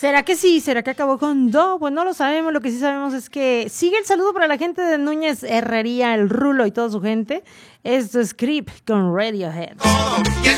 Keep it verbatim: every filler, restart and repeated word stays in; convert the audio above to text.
¿Será que sí? ¿Será que acabó con Do? Pues no lo sabemos. Lo que sí sabemos es que sigue el saludo para la gente de Núñez Herrería, el Rulo y toda su gente. Esto es Creep con Radiohead.